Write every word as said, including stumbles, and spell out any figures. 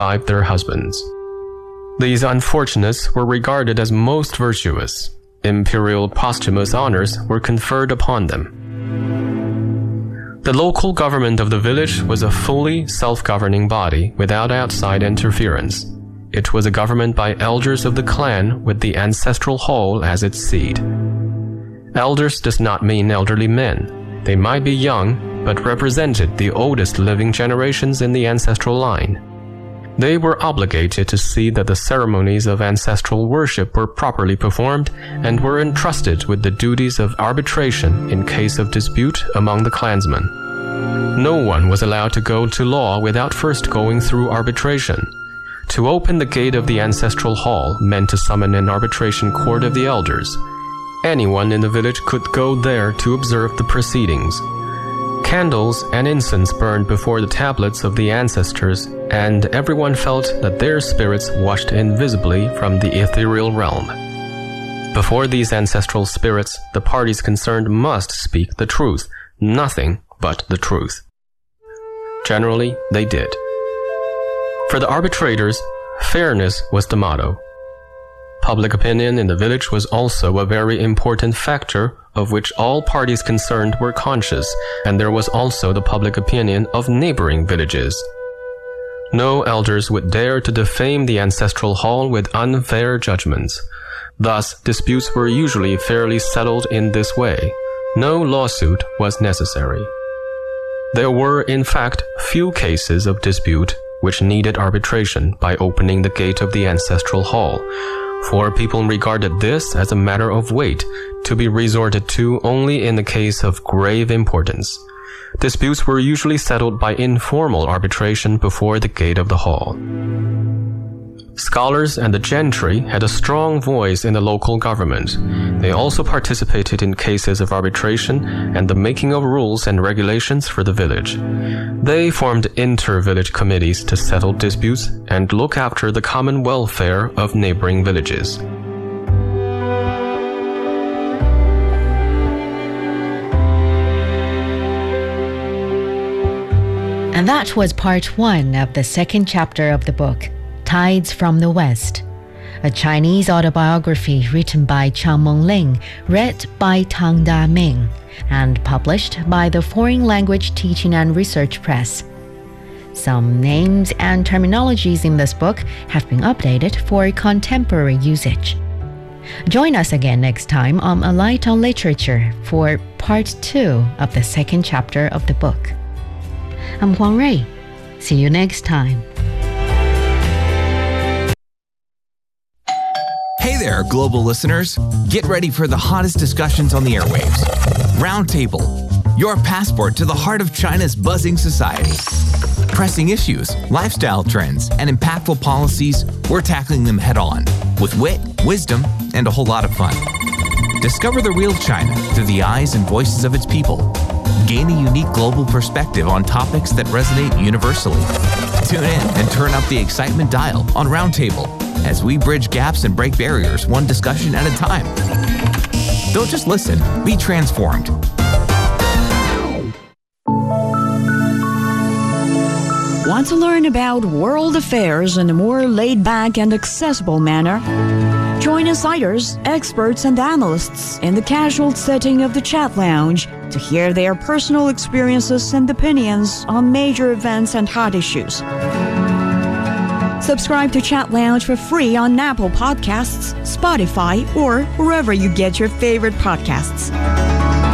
survived their husbands. These unfortunates were regarded as most virtuous. Imperial posthumous honors were conferred upon them. The local government of the village was a fully self-governing body without outside interference. It was a government by elders of the clan with the ancestral hall as its seat. Elders does not mean elderly men. They might be young, but represented the oldest living generations in the ancestral line. They were obligated to see that the ceremonies of ancestral worship were properly performed and were entrusted with the duties of arbitration in case of dispute among the clansmen. No one was allowed to go to law without first going through arbitration. To open the gate of the ancestral hall meant to summon an arbitration court of the elders. Anyone in the village could go there to observe the proceedings. Candles and incense burned before the tablets of the ancestors, and everyone felt that their spirits watched invisibly from the ethereal realm. Before these ancestral spirits, the parties concerned must speak the truth, nothing but the truth. Generally, they did. For the arbitrators, fairness was the motto. Public opinion in the village was also a very important factor of which all parties concerned were conscious, and there was also the public opinion of neighboring villages. No elders would dare to defame the ancestral hall with unfair judgments. Thus, disputes were usually fairly settled in this way. No lawsuit was necessary. There were, in fact, few cases of dispute which needed arbitration by opening the gate of the ancestral hall, for people regarded this as a matter of weight, to be resorted to only in the case of grave importance. Disputes were usually settled by informal arbitration before the gate of the hall. Scholars and the gentry had a strong voice in the local government. They also participated in cases of arbitration and the making of rules and regulations for the village. They formed inter-village committees to settle disputes and look after the common welfare of neighboring villages. And that was part one of the second chapter of the book, Tides from the West, a Chinese autobiography written by Chang Mengling, read by Tang Da-Ming, and published by the Foreign Language Teaching and Research Press. Some names and terminologies in this book have been updated for contemporary usage. Join us again next time on A Light on Literature for part two of the second chapter of the book. I'm Huang Rui. See you next time. Hey there, global listeners. Get ready for the hottest discussions on the airwaves. Roundtable, your passport to the heart of China's buzzing society. Pressing issues, lifestyle trends, and impactful policies, we're tackling them head on, with wit, wisdom, and a whole lot of fun. Discover the real China through the eyes and voices of its people. Gain a unique global perspective on topics that resonate universally. Tune in and turn up the excitement dial on Roundtable as we bridge gaps and break barriers one discussion at a time. Don't just listen, be transformed. Want to learn about world affairs in a more laid-back and accessible manner? Join insiders, experts, and analysts in the casual setting of the Chat Lounge to hear their personal experiences and opinions on major events and hot issues. Subscribe to Chat Lounge for free on Apple Podcasts, Spotify, or wherever you get your favorite podcasts.